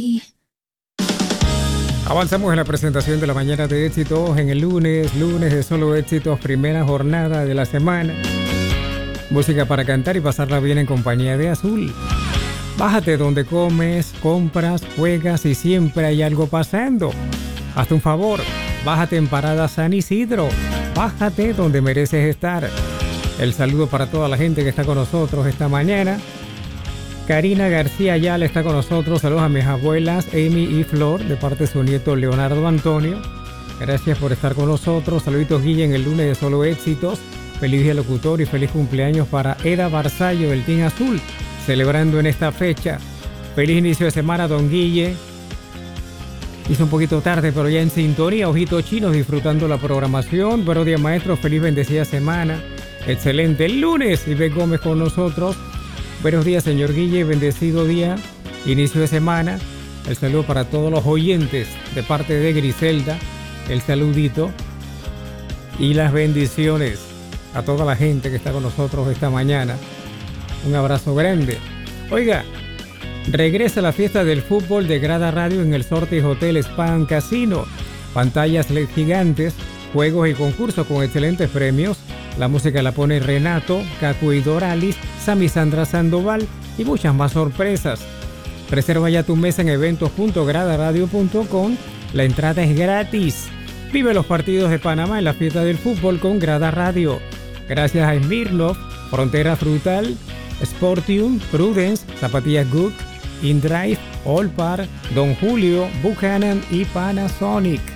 Avanzamos en la presentación de la mañana de éxitos en el lunes de solo éxitos, primera jornada de la semana. Música para cantar y pasarla bien en compañía de Azul. Bájate donde comes, compras, juegas y siempre hay algo pasando. Hazte un favor, bájate en Parada San Isidro. Bájate donde mereces estar. El saludo para toda la gente que está con nosotros esta mañana. Karina García Ayala está con nosotros. Saludos a mis abuelas Amy y Flor de parte de su nieto Leonardo Antonio. Gracias por estar con nosotros. Saluditos Guille en el lunes de solo éxitos. Feliz día locutor y feliz cumpleaños para Eda Barzallo del Team Azul, celebrando en esta fecha. Feliz inicio de semana, don Guille. Hizo un poquito tarde, pero ya en sintonía. Ojitos chinos disfrutando la programación. Buenos días, maestro. Feliz bendecida semana. Excelente el lunes. Ivette Gómez con nosotros. Buenos días, señor Guille. Bendecido día. Inicio de semana. El saludo para todos los oyentes de parte de Griselda. El saludito y las bendiciones a toda la gente que está con nosotros esta mañana. Un abrazo grande. Oiga, regresa la fiesta del fútbol de Grada Radio en el Sortis Hotel Spa and Casino. Pantallas LED gigantes, juegos y concursos con excelentes premios. La música la pone Renato, Cacu y Doralis, Sammy Sandra Sandoval y muchas más sorpresas. Reserva ya tu mesa en eventos.gradaradio.com. La entrada es gratis. Vive los partidos de Panamá en la fiesta del fútbol con Grada Radio. Gracias a Smirnoff, Frontera Frutal, Sportium, Prudence, Zapatillas Good, InDrive, Allpar, Don Julio, Buchanan y Panasonic.